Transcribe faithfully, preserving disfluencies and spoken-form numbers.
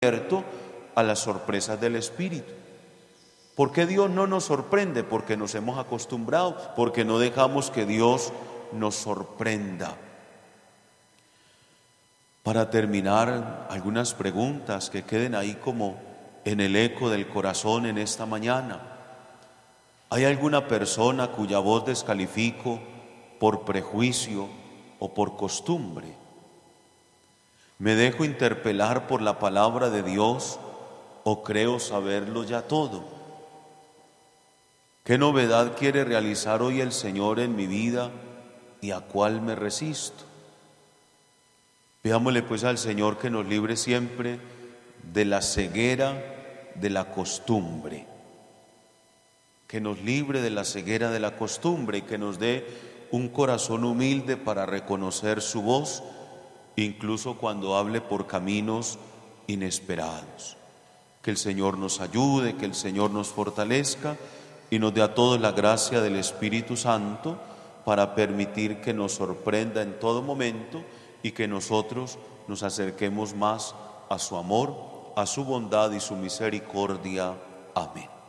abierto a las sorpresas del Espíritu. ¿Por qué Dios no nos sorprende? Porque nos hemos acostumbrado, porque no dejamos que Dios nos sorprenda. Para terminar, algunas preguntas que queden ahí como en el eco del corazón en esta mañana. ¿Hay alguna persona cuya voz descalifico por prejuicio o por costumbre? ¿Me dejo interpelar por la palabra de Dios o creo saberlo ya todo? ¿Qué novedad quiere realizar hoy el Señor en mi vida y a cuál me resisto? Pidámosle pues al Señor que nos libre siempre de la ceguera de la costumbre, que nos libre de la ceguera de la costumbre y que nos dé un corazón humilde para reconocer su voz, incluso cuando hable por caminos inesperados. Que el Señor nos ayude, que el Señor nos fortalezca y nos dé a todos la gracia del Espíritu Santo para permitir que nos sorprenda en todo momento y que nosotros nos acerquemos más a su amor, a su bondad y su misericordia. Amén.